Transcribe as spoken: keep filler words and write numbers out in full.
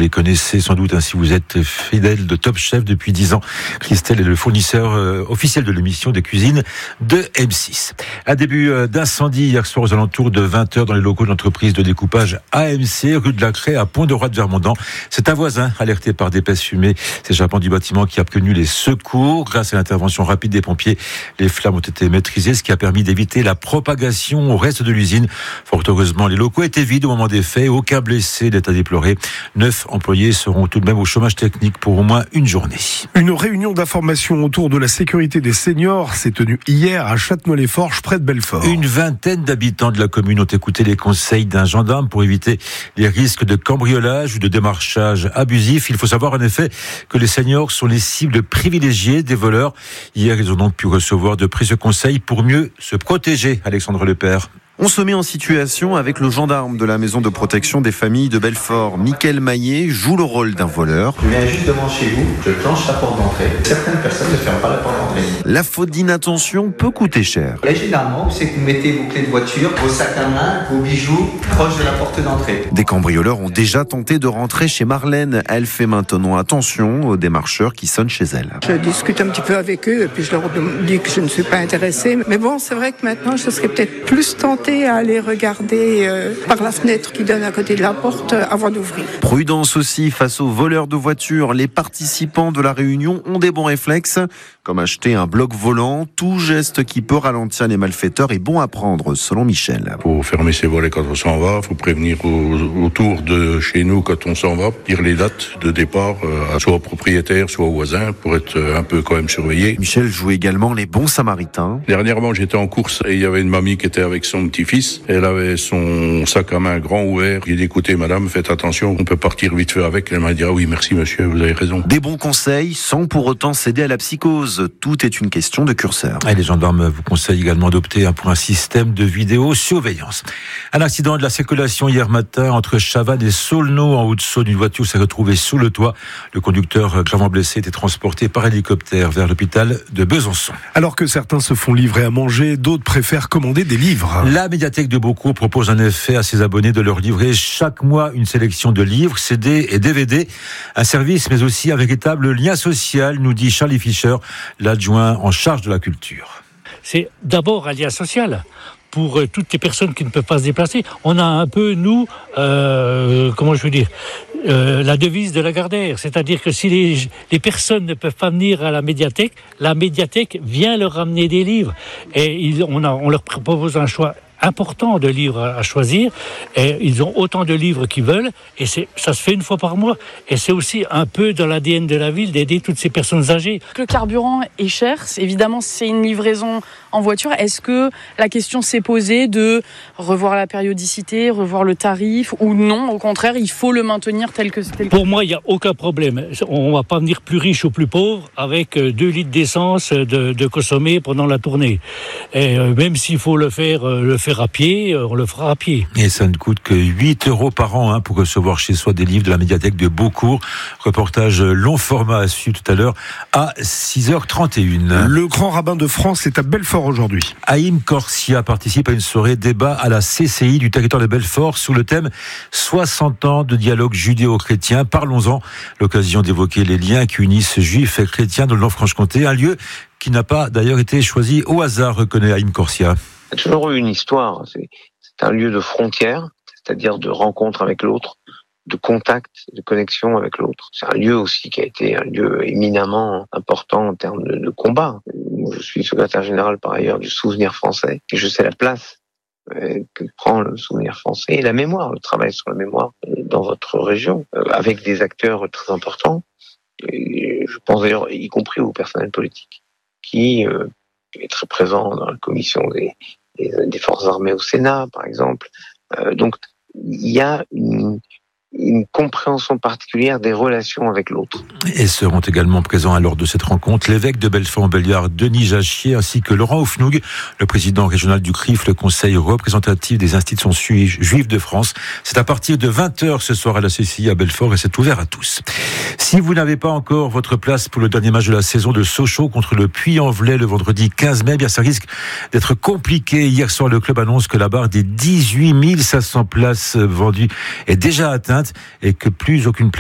les connaissez sans doute, hein, si vous êtes fidèle de Top Chef depuis dix ans. Christelle est le fournisseur euh, officiel de l'émission des cuisines de M six. Un début euh, d'incendie hier soir aux alentours de vingt heures dans les locaux de l'entreprise de découpage A M C, rue de la Craie à Pont-de-Roi de Vermondans. C'est un voisin alerté par d'épaisses fumées. C'est l'échappement du bâtiment qui a prévenu les secours. Grâce à l'intervention rapide des pompiers, les flammes ont été maîtrisées, ce qui a permis d'éviter la propagation au reste de l'usine. Fort heureusement, les locaux étaient vides au moment des faits. Aucun blessé n'est à déplorer. Neuf employés seront tout de même au chômage technique pour au moins une journée. Une réunion d'information autour de la sécurité des seniors s'est tenue hier à Châtenay-les-Forges, près de Belfort. Une vingtaine d'habitants de la commune ont écouté les conseils d'un gendarme pour éviter les risques de cambriolage ou de démarchage abusif. Il faut savoir en effet que les seniors sont les cibles privilégiées des voleurs. Hier, ils ont donc pu recevoir de précieux conseils pour mieux se protéger. Alexandre Lepère. On se met en situation avec le gendarme de la maison de protection des familles de Belfort. Mickaël Maillet joue le rôle d'un voleur. Je viens juste devant chez vous, je planche la porte d'entrée. Certaines personnes ne ferment pas la porte d'entrée. La faute d'inattention peut coûter cher. Et généralement, c'est que vous mettez vos clés de voiture, vos sacs à main, vos bijoux proches de la porte d'entrée. Des cambrioleurs ont déjà tenté de rentrer chez Marlène. Elle fait maintenant attention aux démarcheurs qui sonnent chez elle. Je discute un petit peu avec eux et puis je leur dis que je ne suis pas intéressée. Mais bon, c'est vrai que maintenant, je serais peut-être plus tentée à aller regarder euh, par la fenêtre qui donne à côté de la porte euh, avant d'ouvrir. Prudence aussi face aux voleurs de voitures. Les participants de la réunion ont des bons réflexes, comme acheter un bloc volant. Tout geste qui peut ralentir les malfaiteurs est bon à prendre, selon Michel. Il faut fermer ses volets quand on s'en va, il faut prévenir aux, autour de chez nous quand on s'en va, dire les dates de départ, euh, soit aux propriétaires, soit aux voisins, pour être un peu quand même surveillé. Michel joue également les bons samaritains. Dernièrement, j'étais en course et il y avait une mamie qui était avec son petit-fils. Elle avait son sac à main grand ouvert. J'ai dit, écoutez, madame, faites attention, on peut partir vite fait avec. Elle m'a dit, ah oui, merci monsieur, vous avez raison. Des bons conseils sans pour autant céder à la psychose. Tout est une question de curseur. Et les gendarmes vous conseillent également d'opter pour un système de vidéosurveillance. Un accident de la circulation hier matin entre Chavannes et Saulneau en Haute-Saône. Une voiture s'est retrouvée sous le toit. Le conducteur gravement blessé était transporté par hélicoptère vers l'hôpital de Besançon. Alors que certains se font livrer à manger, d'autres préfèrent commander des livres. La médiathèque de Beaucourt propose en effet à ses abonnés de leur livrer chaque mois une sélection de livres, C D et D V D. Un service mais aussi un véritable lien social, nous dit Charlie Fischer, l'adjoint en charge de la culture. C'est d'abord un lien social pour euh, toutes les personnes qui ne peuvent pas se déplacer. On a un peu, nous, euh, comment je veux dire, euh, la devise de Lagardère. C'est-à-dire que si les, les personnes ne peuvent pas venir à la médiathèque, la médiathèque vient leur ramener des livres. Et ils, on, a, on leur propose un choix important de livres à choisir, et ils ont autant de livres qu'ils veulent, et c'est, ça se fait une fois par mois, et c'est aussi un peu dans l'A D N de la ville d'aider toutes ces personnes âgées. Le carburant est cher, évidemment c'est une livraison en voiture. Est-ce que la question s'est posée de revoir la périodicité, revoir le tarif, ou non, au contraire, il faut le maintenir tel que tel Pour moi, il n'y a aucun problème. On ne va pas venir plus riche ou plus pauvre avec deux litres d'essence de, de consommer pendant la tournée. Et même s'il faut le faire, le faire à pied, on le fera à pied. Et ça ne coûte que huit euros par an hein, pour recevoir chez soi des livres de la médiathèque de Beaucourt. Reportage long format à suivre tout à l'heure à six heures trente et une. Le grand rabbin de France est à Belfort aujourd'hui. Haïm Corsia participe à une soirée débat à la C C I du territoire de Belfort sous le thème soixante ans de dialogue judéo-chrétien. Parlons-en. L'occasion d'évoquer les liens qui unissent juifs et chrétiens dans le Nord-Franche-Comté. Un lieu qui n'a pas d'ailleurs été choisi au hasard, reconnaît Haïm Corsia. Il y a toujours eu une histoire. C'est, c'est un lieu de frontière, c'est-à-dire de rencontre avec l'autre, de contact, de connexion avec l'autre. C'est un lieu aussi qui a été un lieu éminemment important en termes de, de combat. Je suis secrétaire général par ailleurs du Souvenir français et je sais la place que prend le Souvenir français et la mémoire, le travail sur la mémoire dans votre région, avec des acteurs très importants. Et je pense d'ailleurs, y compris au personnel politique, qui euh, est très présent dans la commission des Des, des forces armées au Sénat, par exemple. Euh, donc, il y a une, une compréhension particulière des relations avec l'autre. Et seront également présents lors de cette rencontre l'évêque de Belfort-Montbéliard, Denis Jachier, ainsi que Laurent Houfnoug, le président régional du C R I F, le Conseil représentatif des institutions juives de France. C'est à partir de vingt heures ce soir à la C C I à Belfort et c'est ouvert à tous. Si vous n'avez pas encore votre place pour le dernier match de la saison de Sochaux contre le Puy-en-Velay le vendredi quinze mai, bien ça risque d'être compliqué. Hier soir, le club annonce que la barre des dix-huit mille cinq cents places vendues est déjà atteinte et que plus aucune place